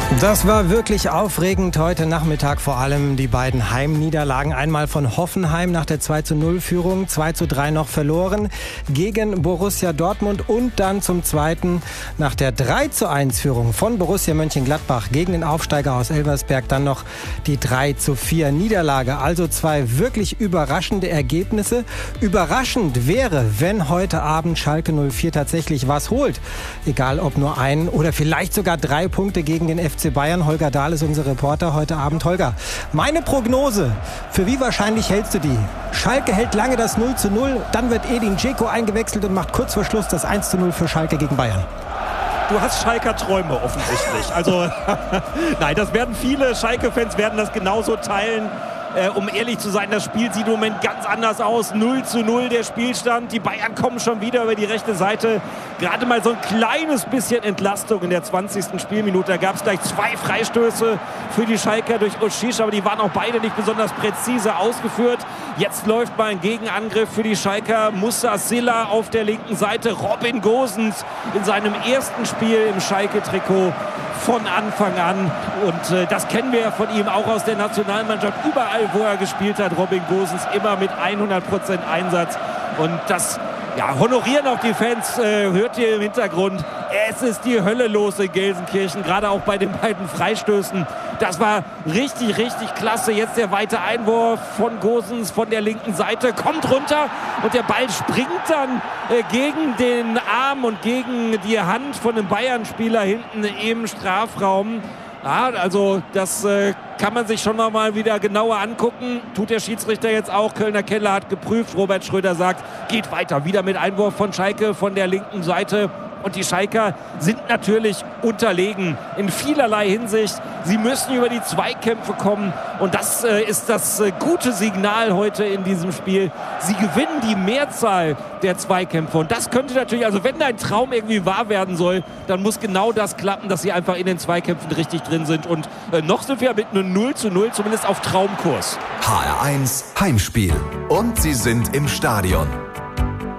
Das war wirklich aufregend heute Nachmittag, vor allem die beiden Heimniederlagen. Einmal von Hoffenheim nach der 2:0-Führung, 2:3 noch verloren gegen Borussia Dortmund und dann zum Zweiten nach der 3:1-Führung von Borussia Mönchengladbach gegen den Aufsteiger aus Elversberg dann noch die 3:4 Niederlage. Also zwei wirklich überraschende Ergebnisse. Überraschend wäre, wenn heute Abend Schalke 04 tatsächlich was holt. Egal ob nur ein oder vielleicht sogar 3 Punkte gegen den FC Bayern. Holger Dahl ist unser Reporter heute Abend. Holger, meine Prognose, für wie wahrscheinlich hältst du die? Schalke hält lange das 0:0, dann wird Edin Dzeko eingewechselt und macht kurz vor Schluss das 1:0 für Schalke gegen Bayern. Du hast Schalker Träume offensichtlich. Also nein, das werden viele Schalke-Fans werden das genauso teilen. Um ehrlich zu sein, das Spiel sieht im Moment ganz anders aus. 0:0 der Spielstand. Die Bayern kommen schon wieder über die rechte Seite. Gerade mal so ein kleines bisschen Entlastung in der 20. Spielminute. Da gab es gleich 2 Freistöße für die Schalker durch Oshish, aber die waren auch beide nicht besonders präzise ausgeführt. Jetzt läuft mal ein Gegenangriff für die Schalker. Musa Silla auf der linken Seite. Robin Gosens in seinem ersten Spiel im Schalke-Trikot von Anfang an. Und das kennen wir ja von ihm auch aus der Nationalmannschaft. Überall, wo er gespielt hat, Robin Gosens immer mit 100% Einsatz. Und das honorieren auch die Fans, hört ihr im Hintergrund. Es ist die Hölle los in Gelsenkirchen, gerade auch bei den beiden Freistößen. Das war richtig, richtig klasse. Jetzt der weite Einwurf von Gosens von der linken Seite, kommt runter und der Ball springt dann gegen den Arm und gegen die Hand von einem Bayern-Spieler hinten im Strafraum. Ja, also das kann man sich schon noch mal wieder genauer angucken. Tut der Schiedsrichter jetzt auch. Kölner Keller hat geprüft. Robert Schröder sagt, geht weiter. Wieder mit Einwurf von Schalke von der linken Seite. Und die Schalker sind natürlich unterlegen in vielerlei Hinsicht. Sie müssen über die Zweikämpfe kommen. Und das ist das gute Signal heute in diesem Spiel. Sie gewinnen die Mehrzahl der Zweikämpfe. Und das könnte natürlich, also wenn dein Traum irgendwie wahr werden soll, dann muss genau das klappen, dass sie einfach in den Zweikämpfen richtig drin sind. Und noch sind wir mit einem 0:0 zumindest auf Traumkurs. HR1 Heimspiel. Und sie sind im Stadion.